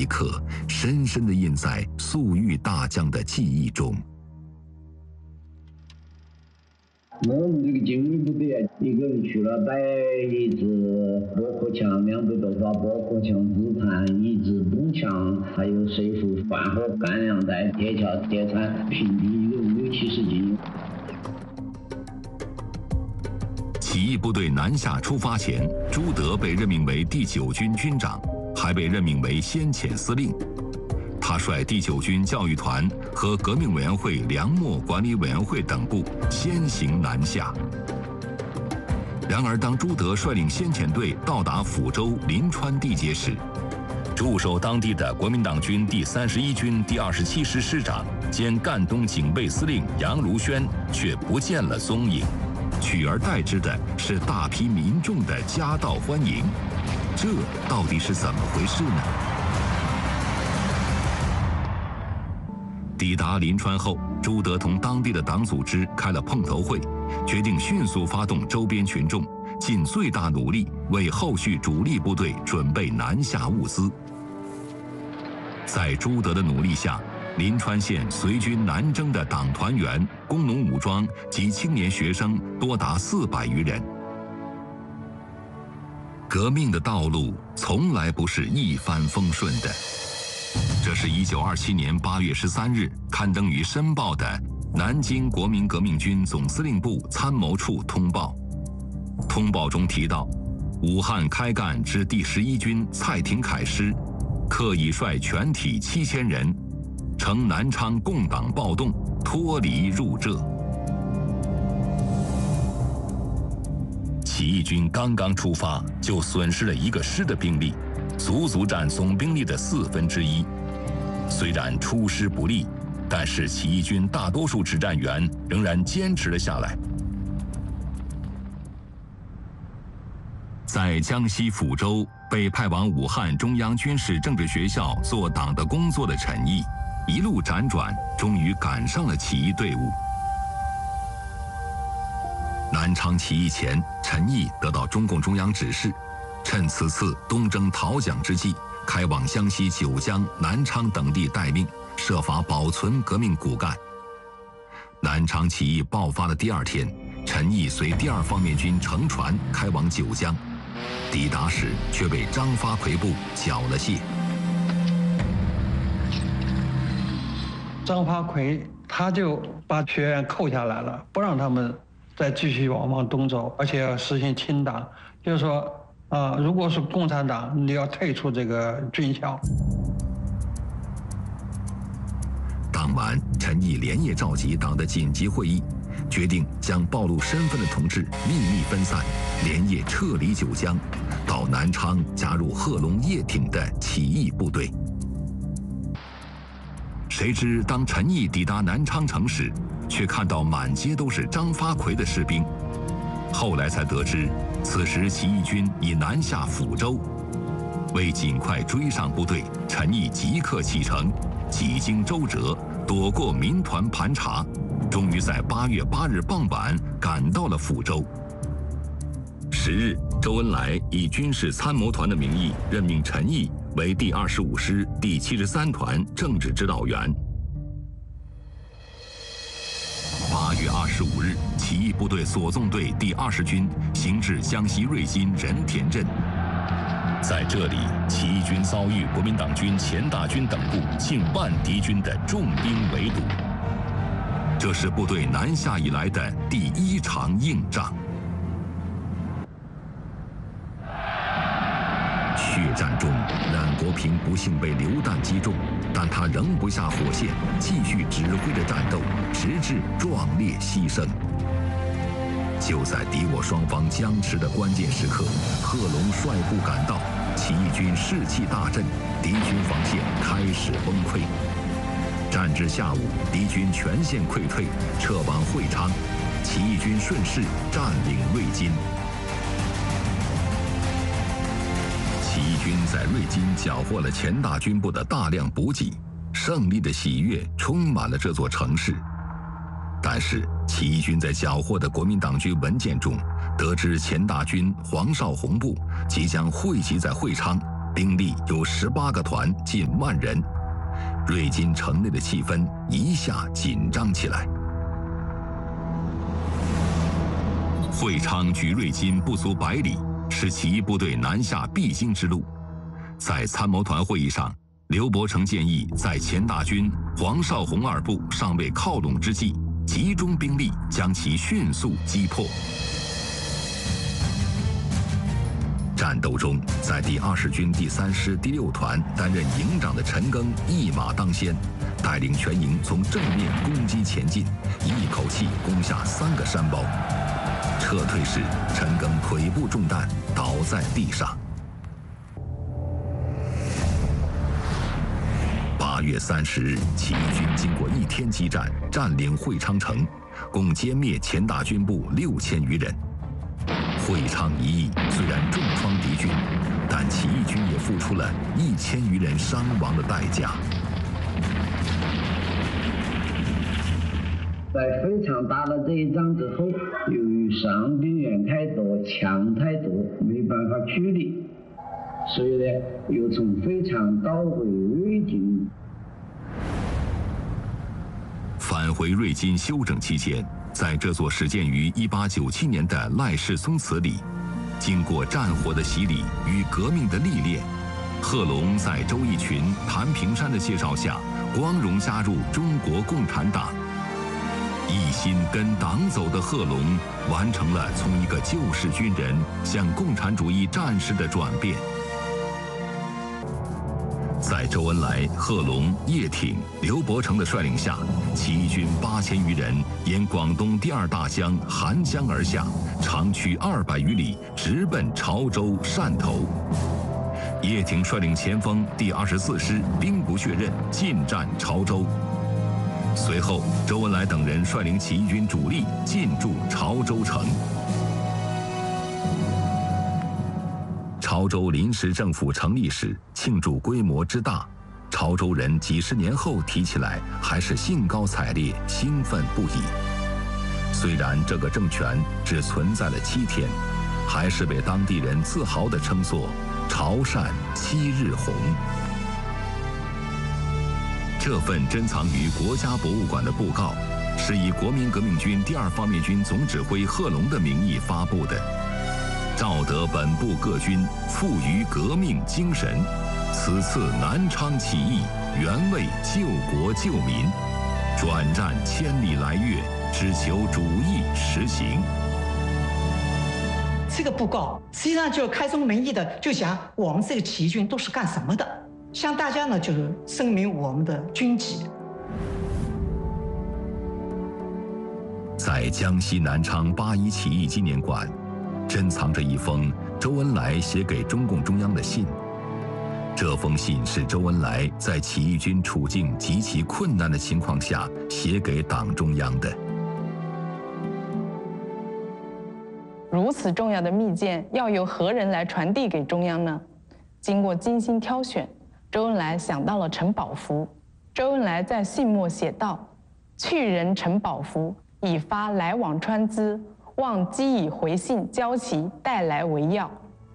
一刻深深地印在粟裕大将的记忆中。 我们这个精锐部队啊，一个人去了摆一支驳壳枪，2队都把驳壳枪自弹，一支步枪，还有水壶、饭盒、干粮袋、铁锹、铁铲、平地，一个人有70斤。 起义部队南下出发前，朱德被任命为第9军军长，还被任命为先遣司令。他率第9军教育团和革命委员会粮秣管理委员会等部先行南下。然而，当朱德率领先遣队到达抚州临川地界时，驻守当地的国民党军第31军第27师师长兼赣东警备司令杨如轩却不见了踪影，取而代之的是大批民众的夹道欢迎。这到底是怎么回事呢？抵达临川后，朱德同当地的党组织开了碰头会，决定迅速发动周边群众，尽最大努力为后续主力部队准备南下物资。在朱德的努力下，临川县随军南征的党团员、工农武装及青年学生多达400余人。革命的道路从来不是一帆风顺的。这是1927年8月13日刊登于《申报》的南京国民革命军总司令部参谋处通报。通报中提到，武汉开干之第11军蔡廷锴师，刻意率全体7000人，乘南昌共党暴动脱离入浙。起义军刚刚出发，就损失了1个师的兵力，足足占总兵力的1/4。虽然出师不利，但是起义军大多数指战员仍然坚持了下来。在江西抚州被派往武汉中央军事政治学校做党的工作的陈毅，一路辗转，终于赶上了起义队伍。南昌起义前，陈毅得到中共中央指示，趁此次东征讨蒋之际，开往湘西九江、南昌等地待命，设法保存革命骨干。南昌起义爆发的第2天，陈毅随第2方面军乘船开往九江，抵达时却被张发奎部缴了械。 张发奎他就把学员扣下来了，不让他们再继续往东走，而且要实行清党，就是说如果是共产党，你要退出这个军校。 当晚，陈毅连夜召集党的紧急会议，决定将暴露身份的同志秘密分散，连夜撤离九江，到南昌加入贺龙叶挺的起义部队。谁知当陈毅抵达南昌城时，却看到满街都是张发奎的士兵。后来才得知，此时起义军已南下抚州。为尽快追上部队，陈毅即刻启程，几经周折，躲过民团盘查，终于在8月8日傍晚赶到了抚州。10日，周恩来以军事参谋团的名义任命陈毅为第25师第73团政治指导员。8月25日，起义部队所纵队第20军行至江西瑞金仁田镇，在这里，起义军遭遇国民党军前大军等部近万敌军的重兵围堵，这是部队南下以来的第1场硬仗。血战中，冉国平不幸被榴弹击中，但他仍不下火线，继续指挥着战斗，直至壮烈牺牲。就在敌我双方僵持的关键时刻，贺龙率部赶到，起义军士气大振，敌军防线开始崩溃。战至下午，敌军全线溃退，撤往会昌，起义军顺势占领瑞金。起义军在瑞金缴获了前大军部的大量补给，胜利的喜悦充满了这座城市。但是，起义军在缴获的国民党军文件中，得知前大军黄绍竑部即将汇集在会昌， 兵力有18个团，近10000人。瑞金城内的气氛一下紧张起来。会昌距瑞金不足100里，是起义部队南下必经之路。在参谋团会议上，刘伯承建议在钱大军、黄绍竑2部尚未靠拢之际，集中兵力将其迅速击破。战斗中，在第20军第3师第6团担任营长的陈赓一马当先，带领全营从正面攻击前进，一口气攻下3个山包。撤退时，陈赓腿部中弹，倒在地上。8月30日，起义军经过1天激战，占领会昌城，共歼灭钱大军部6000余人。会昌一役虽然重创敌军，但起义军也付出了1000余人伤亡的代价。 在会昌打了这一仗之后，由于伤病员太多，枪太多，没办法驱离，所以呢，又从会昌倒回瑞金。 返回瑞金休整期间，在这座始建于1897年的赖氏宗祠里，经过战火的洗礼与革命的历练，贺龙在周逸群、谭平山的介绍下，光荣加入中国共产党。一心跟党走的贺龙，完成了从一个旧式军人向共产主义战士的转变。在周恩来、贺龙、叶挺、刘伯承的率领下，起义军8000余人沿广东第2大江韩江而下，长驱200余里，直奔潮州、汕头。叶挺率领前锋第24师兵不血刃进占潮州。随后，周恩来等人率领起义军主力进驻潮州城。潮州临时政府成立时，庆祝规模之大，潮州人几十年后提起来还是兴高采烈、兴奋不已。虽然这个政权只存在了7天，还是被当地人自豪地称作“潮汕7日红”。这份珍藏于国家博物馆的布告，是以国民革命军第2方面军总指挥贺龙的名义发布的。召得本部各军富于革命精神，此次南昌起义原为救国救民，转战千里来越，只求主义实行。 这个布告实际上就开宗明义的就讲我们这个起义军都是干什么的，向大家呢就是声明我们的军纪。 在江西南昌8·1起义纪念馆，珍藏着一封周恩来写给中共中央的信。这封信是周恩来在起义军处境极其困难的情况下写给党中央的。 如此重要的密件，要由何人来传递给中央呢？经过精心挑选，周恩来想到了陈宝福。周恩来在信末写道：“去人陈宝福，已发来往川资，望机以回信交其带来为要。”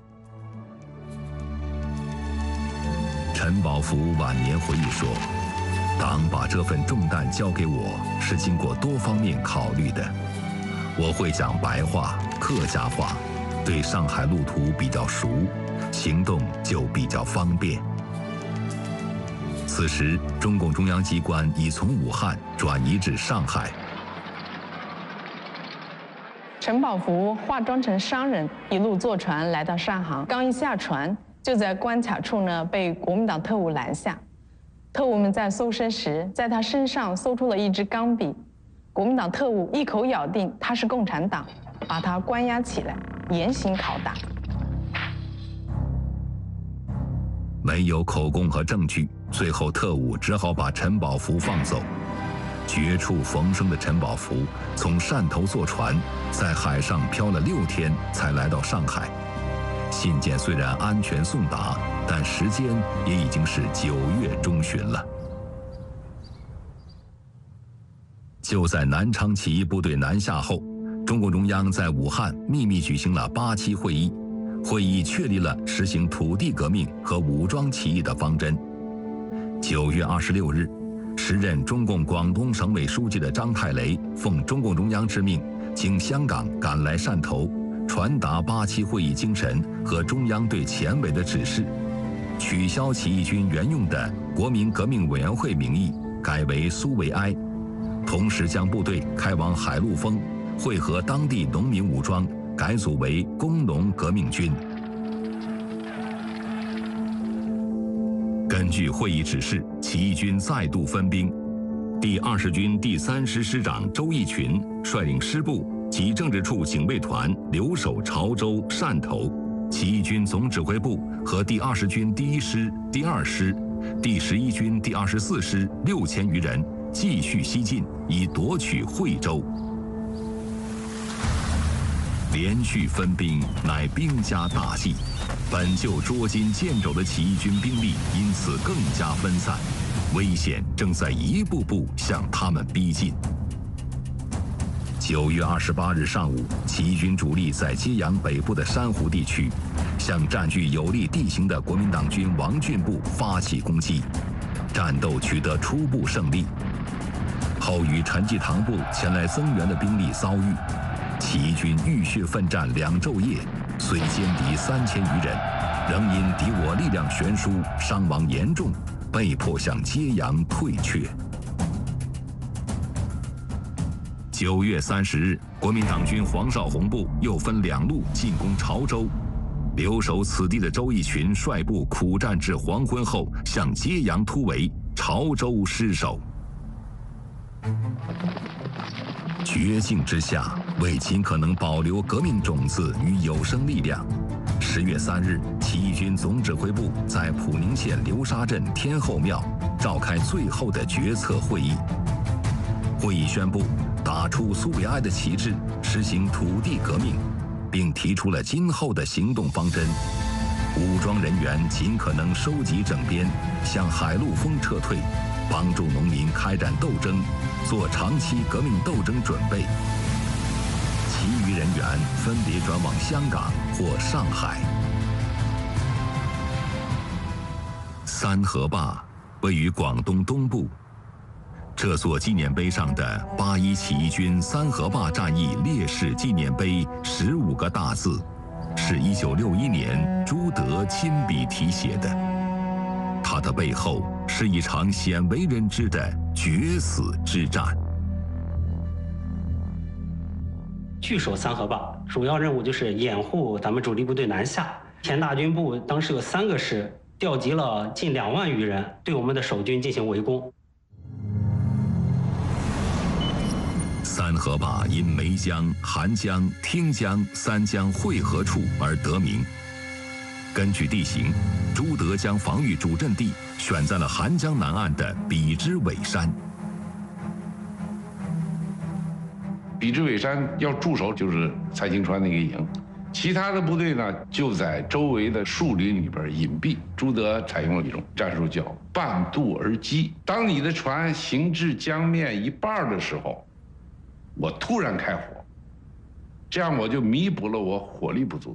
陈宝福晚年回忆说：“党把这份重担交给我，是经过多方面考虑的。我会讲白话、客家话，对上海路途比较熟，行动就比较方便。”此时，中共中央机关已从武汉转移至上海。 陈宝福化妆成商人，一路坐船来到上海。刚一下船，就在关卡处呢被国民党特务拦下。特务们在搜身时，在他身上搜出了一支钢笔。国民党特务一口咬定他是共产党，把他关押起来，严刑拷打。 没有口供和证据，最后特务只好把陈宝福放走。绝处逢生的陈宝福从汕头坐船，在海上漂了6天，才来到上海。信件虽然安全送达，但时间也已经是9月中旬了。就在南昌起义部队南下后，中共中央在武汉秘密举行了8期会议， 会议确立了实行土地革命和武装起义的方针。9月26日，时任中共广东省委书记的张太雷奉中共中央之命，经香港赶来汕头，传达8期会议精神和中央对前委的指示，取消起义军原用的国民革命委员会名义，改为苏维埃，同时将部队开往海陆丰，会合当地农民武装，改组为工农革命军。根据会议指示，起义军再度分兵。第20军第3师师长周逸群率领师部及政治处警卫团留守潮州、汕头，起义军总指挥部和第20军第1师、第2师、第11军第24师6000余人继续西进，以夺取惠州。连续分兵乃兵家大忌，本就捉襟见肘的起义军兵力因此更加分散，危险正在一步步向他们逼近。9月28日上午，起义军主力在揭阳北部的珊瑚地区，向占据有利地形的国民党军王俊部发起攻击，战斗取得初步胜利。后与陈济棠部前来增援的兵力遭遇，起义军浴血奋战2昼夜，虽歼敌3000余人，仍因敌我力量悬殊，伤亡严重，被迫向揭阳退却。9月30日，国民党军黄绍竑部又分2路进攻潮州，留守此地的周逸群率部苦战至黄昏后，向揭阳突围，潮州失守。绝境之下，为尽可能保留革命种子与有生力量，10月3日，起义军总指挥部在普宁县流沙镇天后庙召开最后的决策会议。会议宣布打出苏维埃的旗帜，实行土地革命，并提出了今后的行动方针：武装人员尽可能收集整编，向海陆丰撤退，帮助农民开展斗争，做长期革命斗争准备。其余人员分别转往香港或上海。三河坝位于广东东部，这座纪念碑上的81起义军三河坝战役烈士纪念碑15个大字，是1961年朱德亲笔题写的。它的背后是一场鲜为人知的决死之战。 据守三河坝，主要任务就是掩护咱们主力部队南下。前大军部当时有3个师，调集了近2万余人，对我们的守军进行围攻。 三河坝因梅江、韩江、汀江3江汇合处而得名。根据地形，朱德将防御主阵地选在了韩江南岸的比之尾山。 比之尾山要驻守就是蔡清川那个营，其他的部队呢就在周围的树林里边隐蔽。朱德采用了一种战术叫半渡而击，当你的船行至江面一半的时候，我突然开火，这样我就弥补了我火力不足。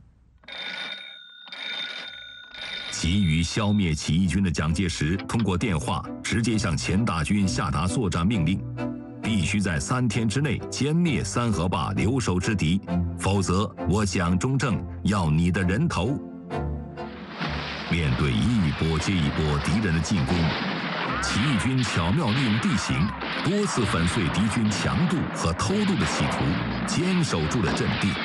急于消灭起义军的蒋介石通过电话直接向前大军下达作战命令，必须在3天之内歼灭三河坝留守之敌，否则我蒋中正要你的人头。面对一波接一波敌人的进攻，起义军巧妙利用地形，多次粉碎敌军强渡和偷渡的企图，坚守住了阵地。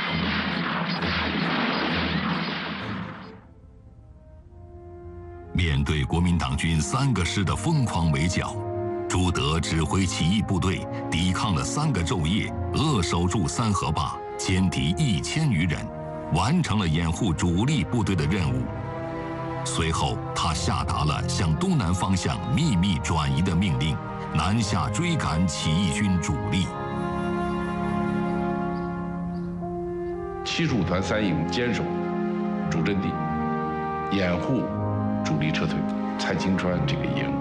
面对国民党军3个师的疯狂围剿，朱德指挥起义部队抵抗了3个昼夜，扼守住三河坝，歼敌1000余人，完成了掩护主力部队的任务。随后，他下达了向东南方向秘密转移的命令，南下追赶起义军主力。 75团3营坚守主阵地，掩护主力撤退。蔡清川这个营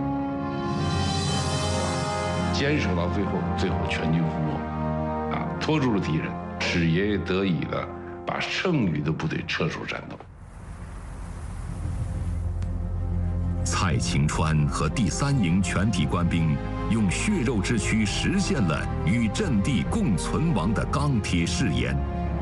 坚守到最后全军覆没，拖住了敌人，使爷爷得以的把剩余的部队撤出战斗。 蔡晴川和第3营全体官兵用血肉之躯实现了与阵地共存亡的钢铁誓言。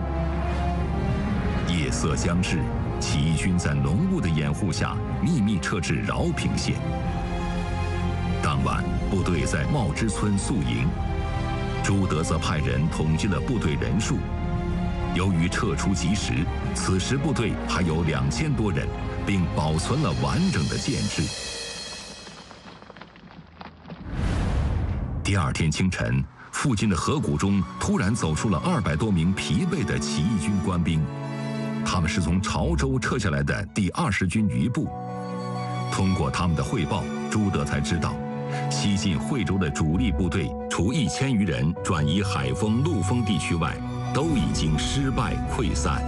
夜色将至，起义军在浓雾的掩护下秘密撤至饶平县。当晚，部队在茂芝村宿营，朱德则派人统计了部队人数。由于撤出及时，此时部队还有2000多人，并保存了完整的建制。第2天清晨，附近的河谷中突然走出了200多名疲惫的起义军官兵，他们是从潮州撤下来的第20军余部。通过他们的汇报，朱德才知道，西进惠州的主力部队除1000余人转移海丰、陆丰地区外，都已经失败溃散。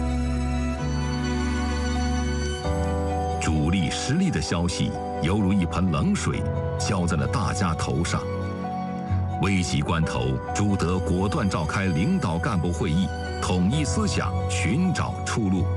主力失利的消息犹如一盆冷水浇在了大家头上。危急关头，朱德果断召开领导干部会议，统一思想，寻找出路。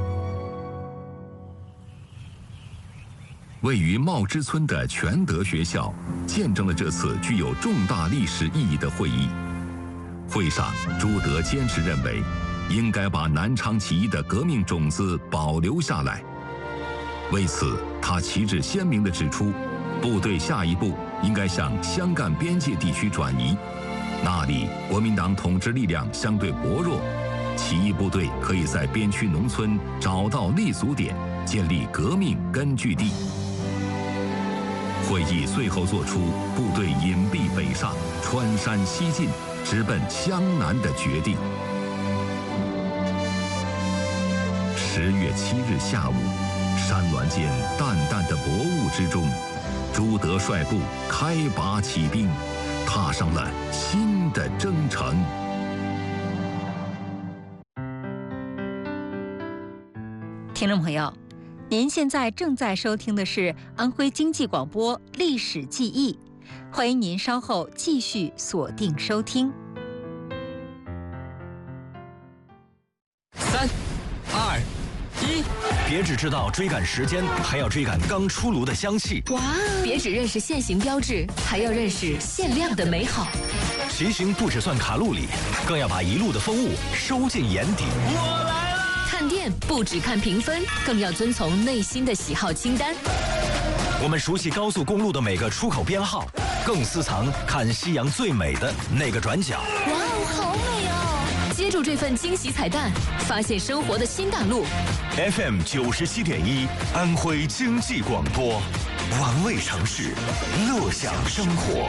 位于茂芝村的全德学校见证了这次具有重大历史意义的会议。会上，朱德坚持认为，应该把南昌起义的革命种子保留下来。为此，他旗帜鲜明地指出，部队下一步应该向湘赣边界地区转移，那里国民党统治力量相对薄弱，起义部队可以在边区农村找到立足点，建立革命根据地。会议最后作出部队隐蔽北上，穿山西进，直奔湘南的决定。10月7日下午，山峦间淡淡的薄雾之中，朱德率部开拔起兵，踏上了新的征程。 听众朋友，您现在正在收听的是安徽经济广播《历史记忆》，欢迎您稍后继续锁定收听。 3、2、1，别只知道追赶时间，还要追赶刚出炉的香气。 哇！别只认识现行标志，还要认识限量的美好。 骑行不只算卡路里，更要把一路的风物收进眼底。 我来了！看店不只看评分，更要遵从内心的喜好清单。 我们熟悉高速公路的每个出口编号，更私藏看夕阳最美的那个转角。 哇哦，好美哦！接住这份惊喜彩蛋，发现生活的新大陆。 FM 97.1，安徽经济广播，玩味城市，乐享生活。